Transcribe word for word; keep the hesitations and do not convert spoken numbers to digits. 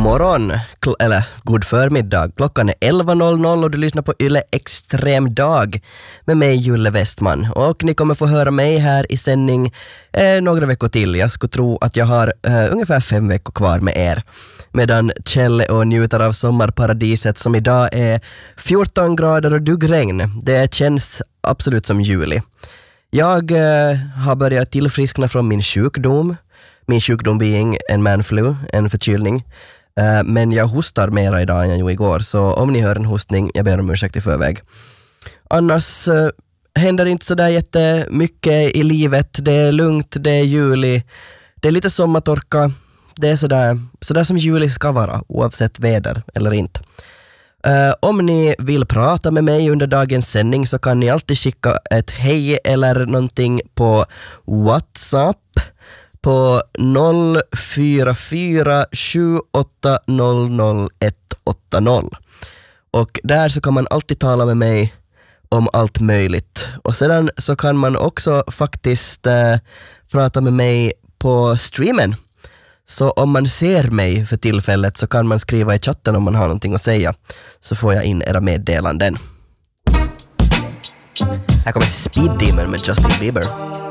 morgon, kl- eller god förmiddag. Klockan är elva noll noll och du lyssnar på Yle Extrem dag med mig Julle Westman. Och ni kommer få höra mig här i sändning eh, några veckor till. Jag skulle tro att jag har eh, ungefär fem veckor kvar med er. Medan Kjell och njuter av sommarparadiset som idag är fjorton grader och duggregn. Det känns absolut som juli. Jag eh, har börjat tillfriskna från min sjukdom. Min sjukdom being en manflu, en förkylning. Uh, men jag hostar mera idag än jag gjorde igår. Så om ni hör en hostning, jag ber om ursäkt i förväg. Annars uh, händer inte sådär jättemycket i livet. Det är lugnt, det är juli. Det är lite sommartorka. Det är sådär, sådär som juli ska vara, oavsett väder eller inte. Uh, om ni vill prata med mig under dagens sändning så kan ni alltid skicka ett hej eller någonting på WhatsApp på noll fyra fyra sju åtta noll noll ett åtta noll. Och där så kan man alltid tala med mig om allt möjligt. Och sedan så kan man också faktiskt eh, prata med mig på streamen. Så om man ser mig för tillfället så kan man skriva i chatten om man har någonting att säga. Så får jag in era meddelanden. Här kommer Speed Demon med Justin Bieber.